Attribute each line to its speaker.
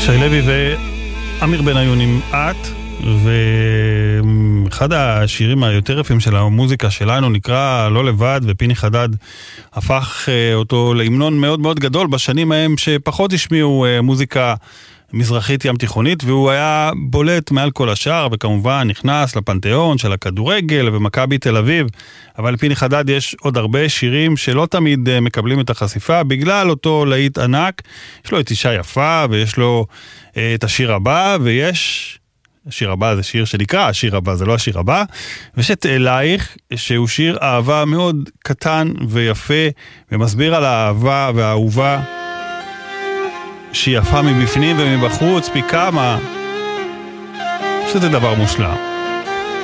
Speaker 1: שי לוי ואמיר בניון עם את, ואחד השירים היותר יפים של המוזיקה שלנו נקרא לא לבד, ופיני חדד הפך אותו להמנון מאוד מאוד גדול בשנים ההם שפחות השמיעו מוזיקה מזרחית ים תיכונית, והוא היה בולט מעל כל השאר, וכמובן נכנס לפנתיאון של הכדורגל ומכבי תל אביב. אבל פיני חדד יש עוד הרבה שירים שלא תמיד מקבלים את החשיפה בגלל אותו להיט ענק. יש לו את אישה יפה, ויש לו את השיר הבא, ויש... השיר הבא זה שיר שנקרא השיר הבא, זה לא השיר הבא. ויש את אלייך, שהוא שיר אהבה מאוד קטן ויפה, ומסביר על האהבה והאהובה שהיא יפה מבפנים ומבחוץ, פי כמה שזה דבר מושלם.